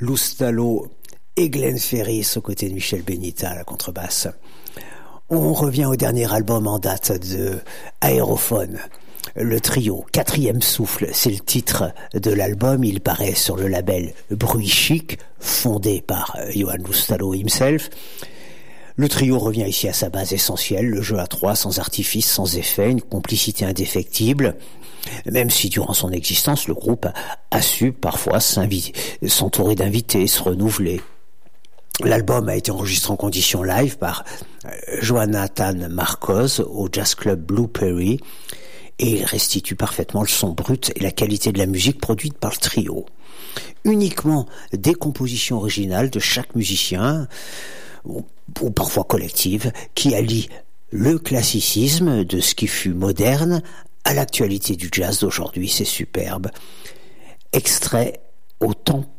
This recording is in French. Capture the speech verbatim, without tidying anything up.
Loustalo et Glenn Ferris aux côtés de Michel Benita à la contrebasse. On revient au dernier album en date de Aérophone. Le trio, Quatrième Souffle, c'est le titre de l'album. Il paraît sur le label Bruit Chic, fondé par Johan Loustalo himself. Le trio revient ici à sa base essentielle, le jeu à trois, sans artifice, sans effet, une complicité indéfectible. Même si durant son existence, le groupe a, a su parfois s'entourer d'invités, se renouveler. L'album a été enregistré en conditions live par Jonathan Marcos au Jazz Club Blue Perry et il restitue parfaitement le son brut et la qualité de la musique produite par le trio. Uniquement des compositions originales de chaque musicien, ou, ou parfois collectives, qui allient le classicisme de ce qui fut moderne à l'actualité du jazz d'aujourd'hui. C'est superbe. Extrait au temps